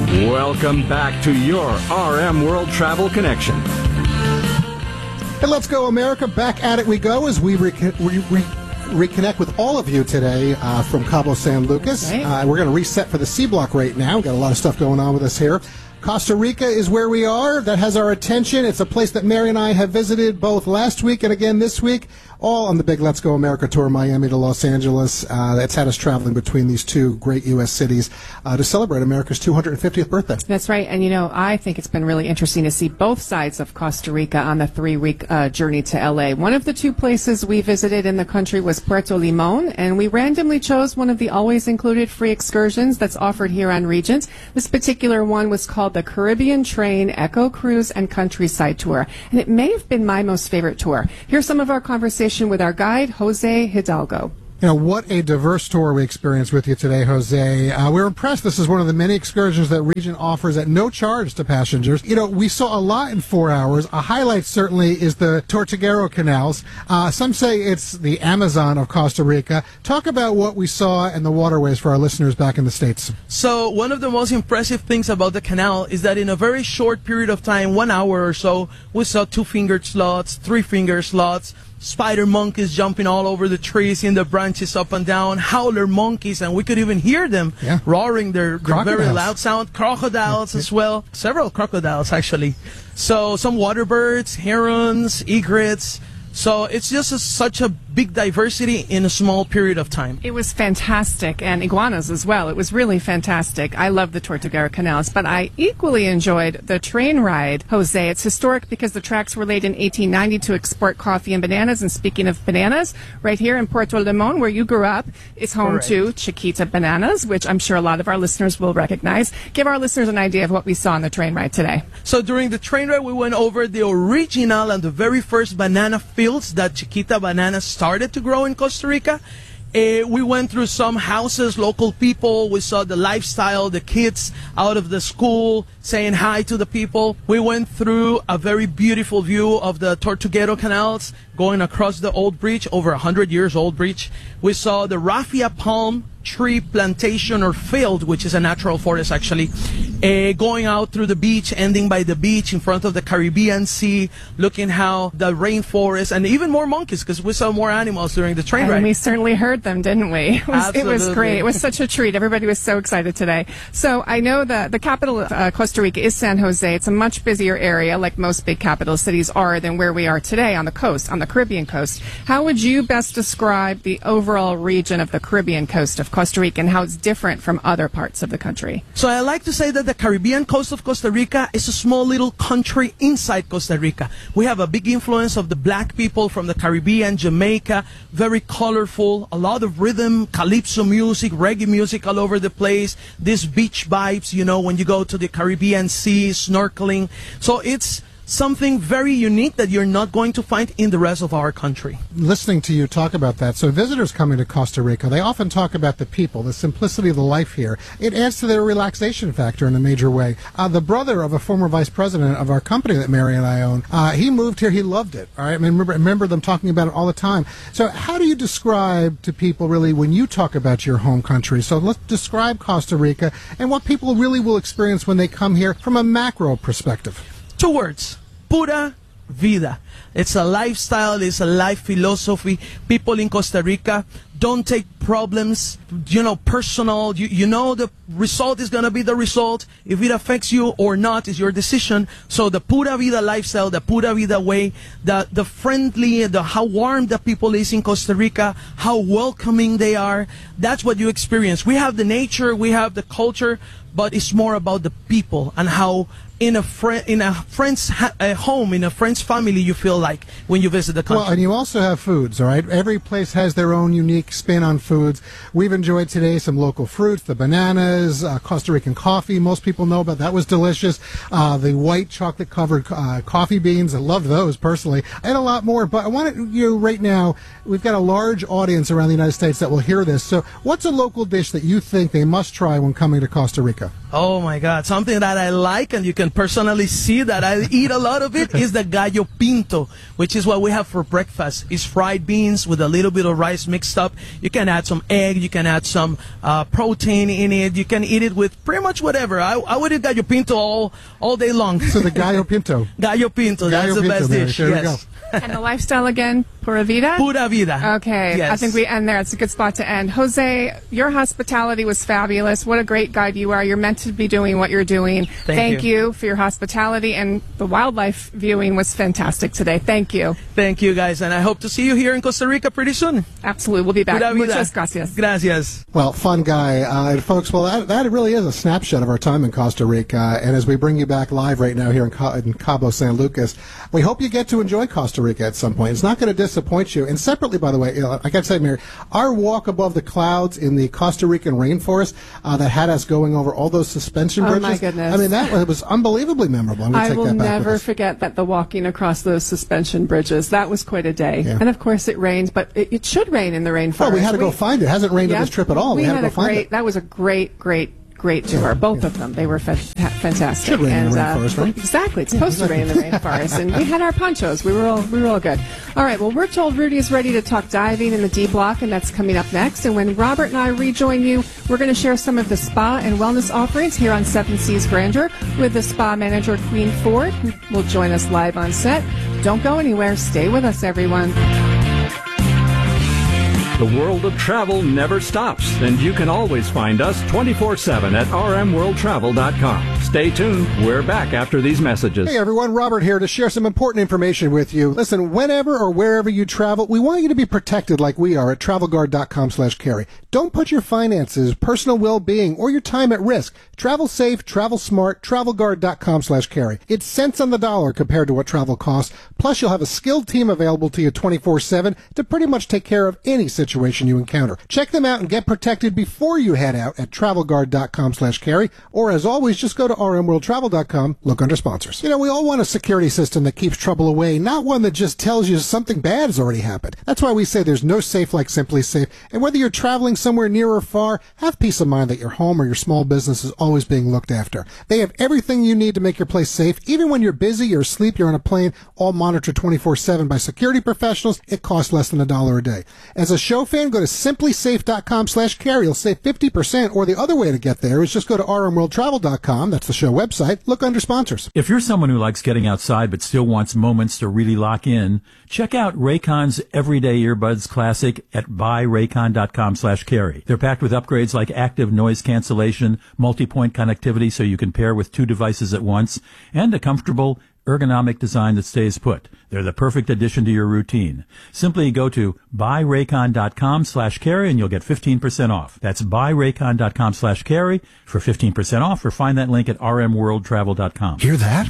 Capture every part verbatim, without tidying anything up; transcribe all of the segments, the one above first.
Welcome back to your R M World Travel Connection. And let's go, America. Back at it we go as we re- re- re- reconnect with all of you today uh, from Cabo San Lucas. Right. Uh, we're going to reset for the C Block right now. We've got a lot of stuff going on with us here. Costa Rica is where we are. That has our attention. It's a place that Mary and I have visited both last week and again this week, all on the big Let's Go America tour, Miami to Los Angeles. Uh, that's had us traveling between these two great U S cities uh, to celebrate America's two hundred fiftieth birthday. That's right. And, you know, I think it's been really interesting to see both sides of Costa Rica on the three-week uh, journey to L A. One of the two places we visited in the country was Puerto Limon, and we randomly chose one of the always-included free excursions that's offered here on Regent. This particular one was called the Caribbean Train Eco Cruise and Countryside Tour, and it may have been my most favorite tour. Here's some of our conversation with our guide, Jose Hidalgo. You know, what a diverse tour we experienced with you today, Jose. Uh, we're impressed. This is one of the many excursions that Regent offers at no charge to passengers. You know, we saw a lot in four hours. A highlight certainly is the Tortuguero canals. Uh, some say it's the Amazon of Costa Rica. Talk about what we saw and the waterways for our listeners back in the States. So one of the most impressive things about the canal is that in a very short period of time, one hour or so, we saw two-fingered sloths, three-fingered sloths, spider monkeys jumping all over the trees, in the branches up and down, howler monkeys, and we could even hear them yeah. roaring their, their very loud sound. Crocodiles yeah. as well. Several crocodiles, actually. So some water birds, herons, egrets. So it's just a, such a big diversity in a small period of time. It was fantastic, and iguanas as well. It was really fantastic. I love the Tortuguero canals, but I equally enjoyed the train ride, Jose. It's historic because the tracks were laid in eighteen ninety to export coffee and bananas. And speaking of bananas, right here in Puerto Limon, where you grew up, is home Correct. to Chiquita Bananas, which I'm sure a lot of our listeners will recognize. Give our listeners an idea of what we saw on the train ride today. So during the train ride, we went over the original and the very first banana fields that Chiquita Bananas started to grow in Costa Rica. Uh, we went through some houses, local people. We saw the lifestyle, the kids out of the school saying hi to the people. We went through a very beautiful view of the Tortuguero canals going across the old bridge, over a hundred years old bridge. We saw the raffia palm tree plantation or field, which is a natural forest actually, uh, going out through the beach, ending by the beach in front of the Caribbean Sea, looking how the rainforest, and even more monkeys, because we saw more animals during the train and ride. we certainly heard them, didn't we? It was, it was Absolutely. great. It was such a treat. Everybody was so excited today. So I know that the capital of uh, Costa Rica is San Jose. It's a much busier area, like most big capital cities are, than where we are today on the coast, on the Caribbean coast. How would you best describe the overall region of the Caribbean coast of Costa Rica and how it's different from other parts of the country? So I like to say that the Caribbean coast of Costa Rica is a small little country inside Costa Rica. We have a big influence of the black people from the Caribbean, Jamaica, very colorful, a lot of rhythm, calypso music, reggae music all over the place, these beach vibes, you know, when you go to the Caribbean Sea, snorkeling. So it's something very unique that you're not going to find in the rest of our country. Listening to you talk about that, so visitors coming to Costa Rica, they often talk about the people, the simplicity of the life here. It adds to their relaxation factor in a major way. Uh, the brother of a former vice president of our company that Mary and I own, uh, he moved here, he loved it. All right, I mean, remember, remember them talking about it all the time. So how do you describe to people really when you talk about your home country? So let's describe Costa Rica and what people really will experience when they come here from a macro perspective. Two words: pura vida. It's a lifestyle, it's a life philosophy. People in Costa Rica don't take problems, you know, personal. You, you know the result is going to be the result. If it affects you or not is your decision. So the pura vida lifestyle, the pura vida way, the, the friendly, the how warm the people is in Costa Rica, how welcoming they are, that's what you experience. We have the nature, we have the culture, but it's more about the people and how in a friend, in a friend's ha- a home, in a friend's family, you feel like when you visit the country. Well, and you also have foods, all right? Every place has their own unique spin on foods. We've enjoyed today some local fruits, the bananas, uh, Costa Rican coffee. Most people know about that. Was delicious. Uh, the white chocolate-covered uh, coffee beans. I love those personally, and a lot more. But I want to, you know, right now we've got a large audience around the United States that will hear this. So, what's a local dish that you think they must try when coming to Costa Rica? Rica? Oh my God! Something that I like, and you can personally see that I eat a lot of it, is the gallo pinto, which is what we have for breakfast. It's fried beans with a little bit of rice mixed up. You can add some egg, you can add some uh, protein in it. You can eat it with pretty much whatever. I, I would eat gallo pinto all all day long. So the gallo pinto. Gallo pinto, Gallo that's the pinto, best there. dish. There yes. we go. And the lifestyle again, Pura Vida? Pura vida. Okay, Yes. I think we end there. It's a good spot to end. Jose, your hospitality was fabulous. What a great guide you are. You're meant to be doing what you're doing. Thank you. you. for your hospitality, and the wildlife viewing was fantastic today. Thank you. Thank you, guys, and I hope to see you here in Costa Rica pretty soon. Absolutely. We'll be back. Pura vida. Muchas gracias. Gracias. Well, fun guy. Uh, and folks, well, that, that really is a snapshot of our time in Costa Rica. And as we bring you back live right now here in, Ca- in Cabo San Lucas, we hope you get to enjoy Costa Rica at some point. It's not going to disappoint you. And separately, by the way, you know, I got to say, Mary, our walk above the clouds in the Costa Rican rainforest uh, that had us going over all those suspension Oh, bridges. my goodness. I mean, that was, was unbelievably memorable. I'm gonna I take will that back never with us. forget that the walking across those suspension bridges. That was quite a day. Yeah. And of course it rained, but it, it should rain in the rainforest. Well, we had to go find it. It hasn't rained on Yeah. this trip at all. We, We had, had to a go find great, it. that was a great, great, great tour. Both of them. They were fa- fantastic. Should rain in the And, rainforest, right? Exactly. It's supposed to rain in the rainforest. And we had our ponchos. We were all, we were all good. All right. Well, we're told Rudy is ready to talk diving in the D block, and that's coming up next. And when Robert and I rejoin you, we're going to share some of the spa and wellness offerings here on Seven Seas Grandeur with the spa manager, Queen Ford, who will join us live on set. Don't go anywhere. Stay with us, everyone. The world of travel never stops, and you can always find us twenty-four seven at r m world travel dot com. Stay tuned. We're back after these messages. Hey everyone, Robert here to share some important information with you. Listen, whenever or wherever you travel, we want you to be protected like we are at travel guard dot com slash carry. Don't put your finances, personal well-being, or your time at risk. Travel safe, travel smart, travel guard dot com slash carry. It's cents on the dollar compared to what travel costs. Plus, you'll have a skilled team available to you twenty-four seven to pretty much take care of any situation you encounter. Check them out and get protected before you head out at travel guard dot com slash carry. Or as always, just go to r m world travel dot com, look under sponsors. You know, we all want a security system that keeps trouble away, not one that just tells you something bad has already happened. That's why we say there's no safe like Simply Safe. And whether you're traveling somewhere near or far, have peace of mind that your home or your small business is always being looked after. They have everything you need to make your place safe. Even when you're busy, you're asleep, you're on a plane, all monitored twenty-four seven by security professionals. It costs less than a dollar a day. As a show fan, go to simply safe dot com slash carry. You'll save fifty percent, or the other way to get there is just go to r m world travel dot com. That's the show website. Look under sponsors. If you're someone who likes getting outside but still wants moments to really lock in, check out Raycon's Everyday Earbuds Classic at buy raycon dot com slash carry. They're packed with upgrades like active noise cancellation, multi-point connectivity so you can pair with two devices at once, and a comfortable ergonomic design that stays put. They're the perfect addition to your routine. Simply go to buy raycon dot com slash carry and you'll get fifteen percent off. That's buy raycon dot com slash carry for fifteen percent off, or find that link at r m world travel dot com. Hear that?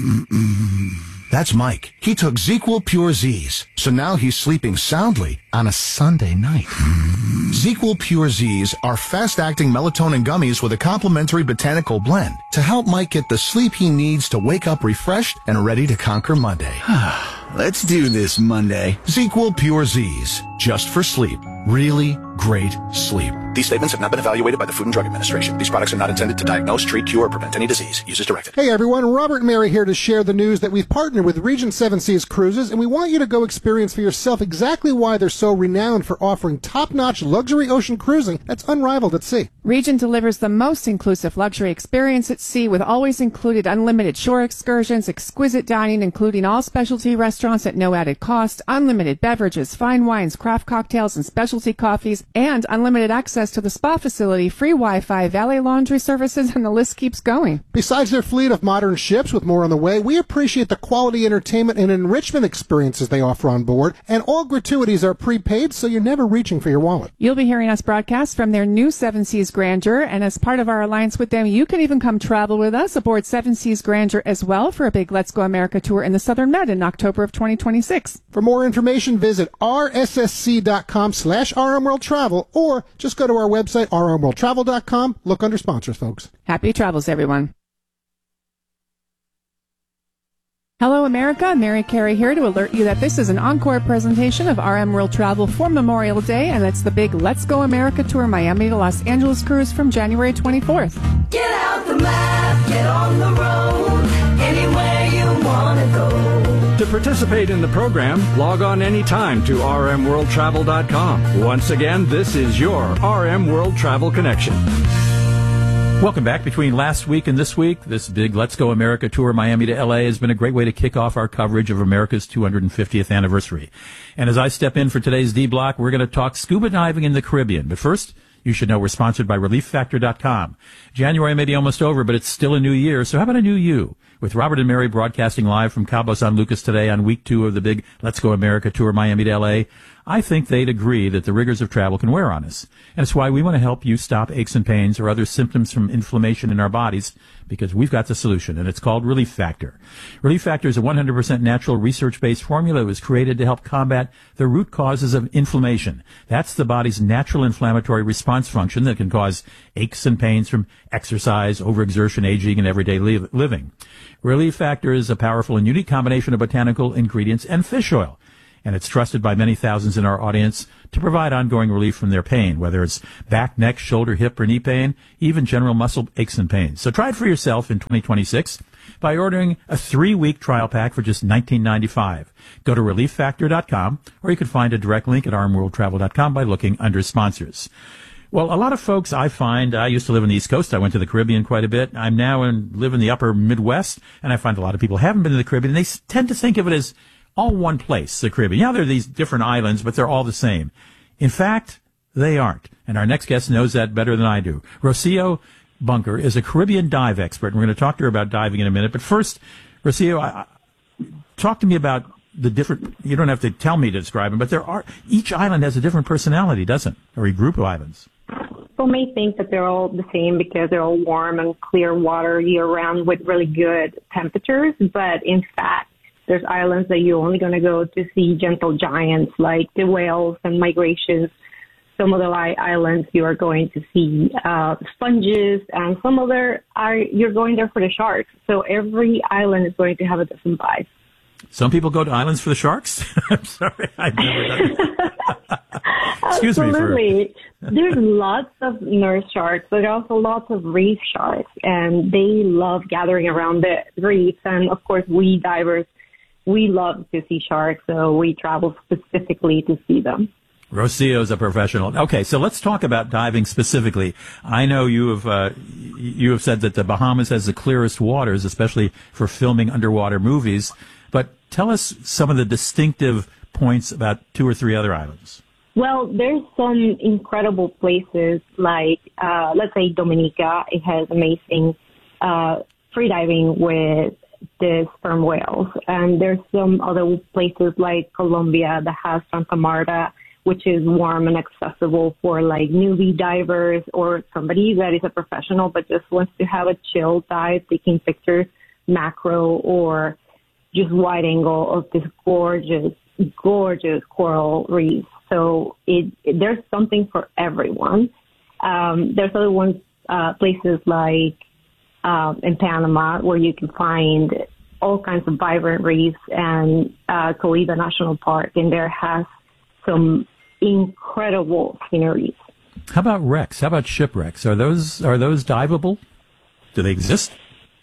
That's Mike. He took ZzzQuil Pure Z's, so now he's sleeping soundly on a Sunday night. ZzzQuil Pure Z's are fast-acting melatonin gummies with a complementary botanical blend to help Mike get the sleep he needs to wake up refreshed and ready to conquer Monday. Let's do this Monday. ZzzQuil Pure Z's, just for sleep. Really great sleep. These statements have not been evaluated by the Food and Drug Administration. These products are not intended to diagnose, treat, cure, or prevent any disease. Use as directed. Hey everyone, Robert and Mary here to share the news that we've partnered with Regent Seven Seas Cruises, and we want you to go experience for yourself exactly why they're so renowned for offering top-notch luxury ocean cruising that's unrivaled at sea. Regent delivers the most inclusive luxury experience at sea with always included unlimited shore excursions, exquisite dining, including all specialty restaurants at no added cost, unlimited beverages, fine wines, craft cocktails, and specialty coffees, and unlimited access to the spa facility, free Wi-Fi, valet laundry services, and the list keeps going. Besides their fleet of modern ships with more on the way, we appreciate the quality entertainment and enrichment experiences they offer on board, and all gratuities are prepaid, so you're never reaching for your wallet. You'll be hearing us broadcast from their new Seven Seas Grandeur, and as part of our alliance with them, you can even come travel with us aboard Seven Seas Grandeur as well for a big Let's Go America tour in the Southern Med in October of twenty twenty-six. For more information, visit r s s c dot com slash r m world travel, or just go to our website, r m world travel dot com. Look under sponsors, folks. Happy travels, everyone. Hello, America. Mary Carey here to alert you that this is an encore presentation of R M World Travel for Memorial Day, and it's the big Let's Go America Tour Miami to Los Angeles cruise from January twenty-fourth. Get out map, get on the road, anywhere you want to go. To participate in the program, log on anytime to r m world travel dot com. Once again, this is your R M World Travel Connection. Welcome back. Between last week and this week, this big Let's Go America tour, Miami to L A, has been a great way to kick off our coverage of America's two hundred fiftieth anniversary. And as I step in for today's D-Block, we're going to talk scuba diving in the Caribbean. But first, you should know we're sponsored by relief factor dot com. January may be almost over, but it's still a new year, so how about a new you? With Robert and Mary broadcasting live from Cabo San Lucas today on week two of the big Let's Go America tour, Miami to L A, I think they'd agree that the rigors of travel can wear on us. And it's why we want to help you stop aches and pains or other symptoms from inflammation in our bodies, because we've got the solution, and it's called Relief Factor. Relief Factor is a one hundred percent natural research-based formula that was created to help combat the root causes of inflammation. That's the body's natural inflammatory response function that can cause aches and pains from exercise, overexertion, aging, and everyday li- living. Relief Factor is a powerful and unique combination of botanical ingredients and fish oil, and it's trusted by many thousands in our audience to provide ongoing relief from their pain, whether it's back, neck, shoulder, hip, or knee pain, even general muscle aches and pains. So try it for yourself in twenty twenty-six by ordering a three-week trial pack for just nineteen ninety-five. Go to relief factor dot com, or you can find a direct link at r m world travel dot com by looking under sponsors. Well, a lot of folks I find, I used to live on the East Coast. I went to the Caribbean quite a bit. I'm now in, live in the upper Midwest, and I find a lot of people haven't been to the Caribbean. They tend to think of it as all one place, the Caribbean. Yeah, there are these different islands, but they're all the same. In fact, they aren't. And our next guest knows that better than I do. Rocio Bunker is a Caribbean dive expert, and we're going to talk to her about diving in a minute. But first, Rocio, I, I, talk to me about the different, you don't have to tell me to describe them, but there are, each island has a different personality, doesn't it? Or a group of islands. People may think that they're all the same because they're all warm and clear water year-round with really good temperatures, but in fact, there's islands that you're only going to go to see gentle giants like the whales and migrations. Some of the islands you are going to see uh, sponges, and some other are you're going there for the sharks. So every island is going to have a different vibe. Some people go to islands for the sharks? I'm sorry, I've never done that. Excuse Absolutely. me. For... There's lots of nurse sharks, but also lots of reef sharks, and they love gathering around the reefs. And, of course, we divers, we love to see sharks, so we travel specifically to see them. Rocio's a professional. Okay, so let's talk about diving specifically. I know you have uh, you have said that the Bahamas has the clearest waters, especially for filming underwater movies. But tell us some of the distinctive points about two or three other islands. Well, there's some incredible places like, uh, let's say Dominica. It has amazing uh, freediving with the sperm whales. And there's some other places like Colombia that has Santa Marta, which is warm and accessible for like newbie divers or somebody that is a professional but just wants to have a chill dive, taking pictures, macro or just wide angle of this gorgeous, gorgeous coral reef. So it, it there's something for everyone. Um, there's other ones, uh, places like uh, in Panama where you can find all kinds of vibrant reefs, and uh, Coiba National Park, and there has some incredible sceneries. How about wrecks? How about shipwrecks? Are those are those diveable? Do they exist?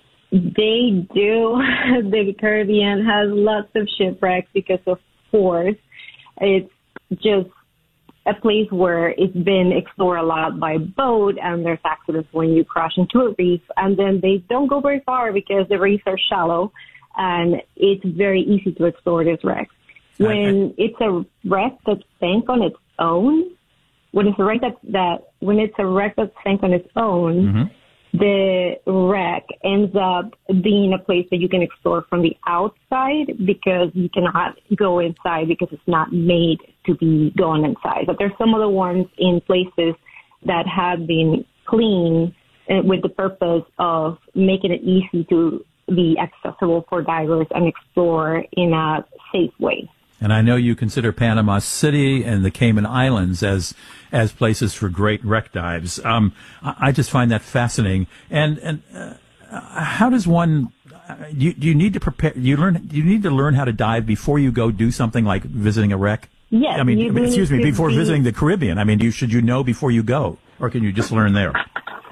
They do. The Caribbean has lots of shipwrecks because, of course, it's just a place where it's been explored a lot by boat, and there's accidents when you crash into a reef, and then they don't go very far because the reefs are shallow, and it's very easy to explore these wrecks. When it's a wreck that sank on its own, when it's a wreck that, that when it's a wreck that sank on its own, mm-hmm. the wreck ends up being a place that you can explore from the outside because you cannot go inside because it's not made to be going inside. But there's some other ones in places that have been cleaned with the purpose of making it easy to be accessible for divers and explore in a safe way. And I know you consider Panama City and the Cayman Islands as as places for great wreck dives. Um, I, I just find that fascinating. And and uh, how does one? Uh, you, do you need to prepare? You learn. Do you need to learn how to dive before you go do something like visiting a wreck? Yes. I mean, I mean excuse me. Before be, visiting the Caribbean, I mean, you, should you know before you go, or can you just learn there?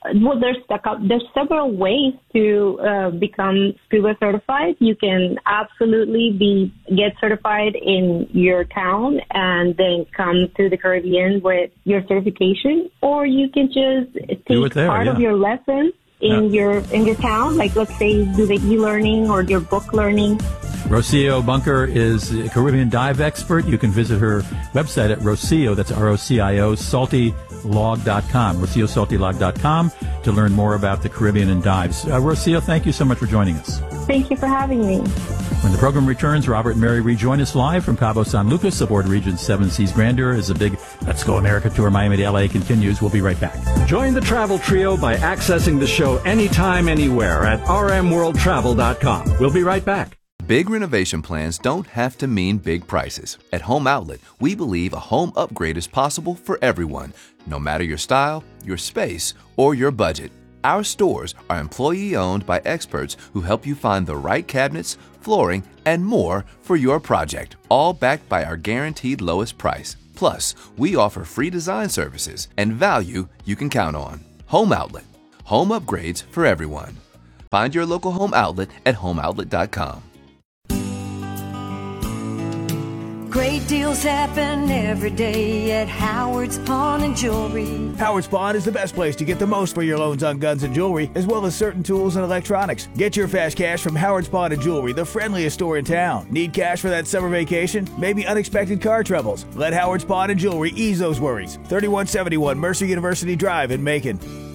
Well, there's a couple, there's several ways to uh, become scuba certified. You can absolutely be get certified in your town and then come to the Caribbean with your certification, or you can just take there, part yeah. of your lessons in Yeah. your in your town. Like, let's say, do the e-learning or your book learning. Rocio Bunker is a Caribbean dive expert. You can visit her website at Rocio, that's R O C I O, salty log dot com, rocio salty log dot com, to learn more about the Caribbean and dives. Uh, Rocio, thank you so much for joining us. Thank you for having me. When the program returns, Robert and Mary rejoin us live from Cabo San Lucas aboard Regent Seven Seas Grandeur as the big Let's Go America tour Miami to L A continues. We'll be right back. Join the travel trio by accessing the show anytime, anywhere at r m world travel dot com. We'll be right back. Big renovation plans don't have to mean big prices. At Home Outlet, we believe a home upgrade is possible for everyone, no matter your style, your space, or your budget. Our stores are employee-owned by experts who help you find the right cabinets, flooring, and more for your project, all backed by our guaranteed lowest price. Plus, we offer free design services and value you can count on. Home Outlet. Home upgrades for everyone. Find your local Home Outlet at home outlet dot com. Great deals happen every day at Howard's Pawn and Jewelry. Howard's Pawn is the best place to get the most for your loans on guns and jewelry, as well as certain tools and electronics. Get your fast cash from Howard's Pawn and Jewelry, the friendliest store in town. Need cash for that summer vacation? Maybe unexpected car troubles? Let Howard's Pawn and Jewelry ease those worries. thirty-one seventy-one Mercer University Drive in Macon.